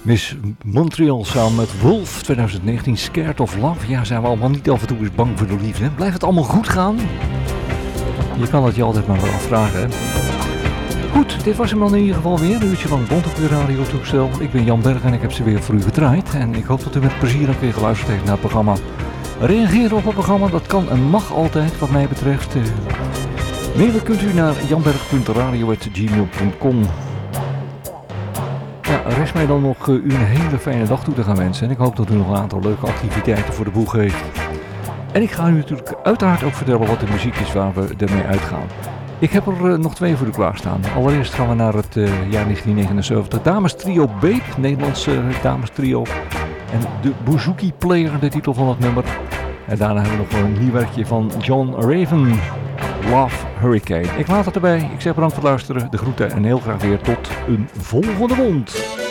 Miss Montreal samen met Wolf 2019, Scared of Love. Ja, zijn we allemaal niet af en toe eens bang voor de liefde? Blijft het allemaal goed gaan? Je kan het je altijd maar wel afvragen, hè? Goed, dit was hem dan in ieder geval weer. Een uurtje lang rond op uw radiotoestel. Ik ben Jan Berg en ik heb ze weer voor u gedraaid. En ik hoop dat u met plezier ook weer geluisterd heeft naar het programma. Reageren op het programma, dat kan en mag altijd wat mij betreft. Mailen kunt u naar janberg.radio@gmail.com. Ja, rest mij dan nog u een hele fijne dag toe te gaan wensen. En ik hoop dat u nog een aantal leuke activiteiten voor de boeg heeft. En ik ga u natuurlijk uiteraard ook vertellen wat de muziek is waar we ermee uitgaan. Ik heb er nog twee voor u klaarstaan. Allereerst gaan we naar het jaar 1979. Dames Trio Babe, Nederlandse dames trio. En de Bouzouki Player, de titel van het nummer. En daarna hebben we nog een nieuw werkje van John Raven. Love Hurricane. Ik laat het erbij. Ik zeg bedankt voor het luisteren. De groeten en heel graag weer tot een volgende mond.